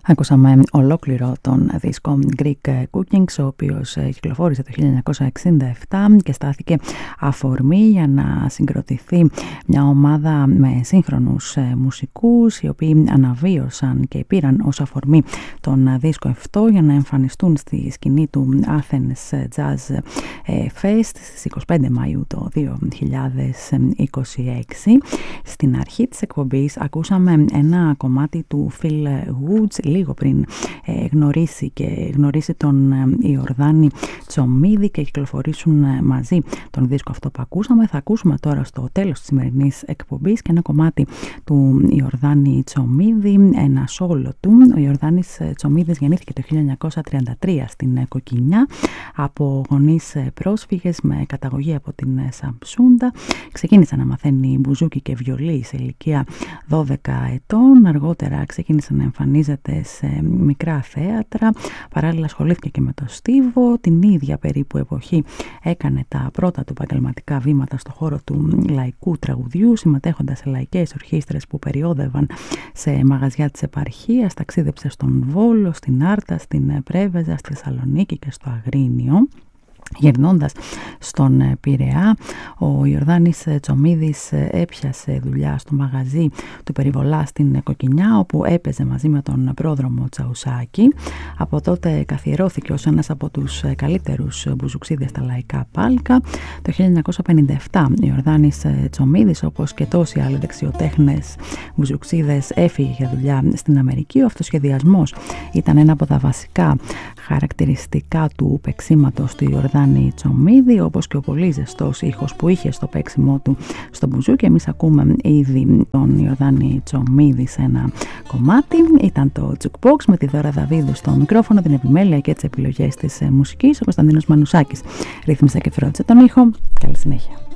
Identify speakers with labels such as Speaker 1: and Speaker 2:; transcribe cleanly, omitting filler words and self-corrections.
Speaker 1: Ακούσαμε ολόκληρο τον δίσκο Greek Cookings, ο οποίος κυκλοφόρησε το 1967 και στάθηκε αφορμή για να συγκροτηθεί μια ομάδα με σύγχρονους μουσικούς, οι οποίοι αναβίωσαν και πήραν ως αφορμή τον δίσκο αυτό για να εμφανιστούν στη σκηνή του Athens Jazz Fest στις 25 Μαΐου το 2026. Στην αρχή της εκπομπής ακούσαμε ένα κομμάτι του Phil Woods, λίγο πριν γνωρίσει τον Ιορδάνη Τσομίδη και κυκλοφορήσουν μαζί τον δίσκο αυτό που ακούσαμε. Θα ακούσουμε τώρα στο τέλος της σημερινής εκπομπής και ένα κομμάτι του Ιορδάνη Τσομίδη, ένα σόλο του. Ο Ιορδάνης Τσομίδης γεννήθηκε το 1933 στην Κοκκινιά από γονείς πρόσφυγες με καταγωγή από την Σαμψούντα. Ξεκίνησε να μαθαίνει μπουζούκι και βιολί σε ηλικία 12 ετών. Αργότερα ξεκίνησε να εμφανίζεται σε μικρά θέατρα. Παράλληλα ασχολήθηκε και με το στίβο. Την ίδια περίπου εποχή έκανε τα πρώτα του επαγγελματικά βήματα στο χώρο του λαϊκού τραγουδιού, συμμετέχοντας σε λαϊκές ορχήστρες που περιόδευαν σε μαγαζιά της επαρχίας. Ταξίδεψε στον Βόλο, στην Άρτα, στην Πρέβεζα, στη Θεσσαλονίκη και στο Αγρίνιο. Γυρνώντας στον Πειραιά, ο Ιορδάνης Τσομίδης έπιασε δουλειά στο μαγαζί του Περιβολά στην Κοκκινιά, όπου έπαιζε μαζί με τον πρόδρομο Τσαουσάκη. Από τότε καθιερώθηκε ως ένας από τους καλύτερους μπουζουξίδες στα λαϊκά πάλκα. Το 1957 ο Ιορδάνης Τσομίδης, όπως και τόσοι άλλοι δεξιοτέχνες μπουζουξίδες, έφυγε για δουλειά στην Αμερική. Ο αυτοσχεδιασμός ήταν ένα από τα βασικά χαρακτηριστικά του παίξηματος του Ιορδάνη Τσομίδη, όπως και ο πολύ ζεστός ήχος που είχε στο παίξιμό του στο μπουζούκι. Εμείς ακούμε ήδη τον Ιορδάνη Τσομίδη σε ένα κομμάτι. Ήταν το Jukebox με τη Δώρα Δαβίδου στο μικρόφωνο, την επιμέλεια και τις επιλογές της μουσικής. Ο Κωνσταντίνος Μανουσάκης ρύθμισε και φρόντισε τον ήχο. Καλή συνέχεια.